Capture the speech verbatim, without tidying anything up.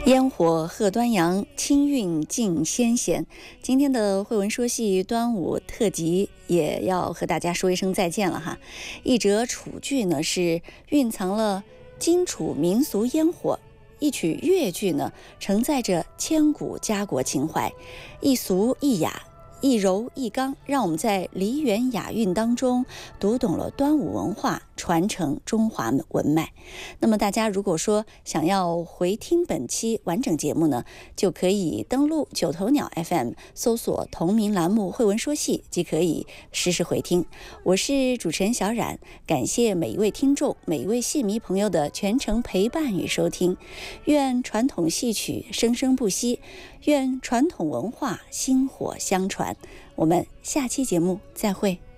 烟火贺端阳，清韵尽先贤。今天的慧文说戏端午特辑也要和大家说一声再见了哈。一折楚剧呢是蕴藏了荆楚民俗烟火，一曲越剧呢承载着千古家国情怀，一俗一雅，一柔一刚，让我们在梨园雅韵当中读懂了端午文化，传承中华文脉。那么大家如果说想要回听本期完整节目呢，就可以登录九头鸟 F M 搜索同名栏目慧文说戏，即可以实时回听。我是主持人小冉，感谢每一位听众每一位戏迷朋友的全程陪伴与收听。愿传统戏曲生生不息，愿传统文化薪火相传。我们下期节目再会。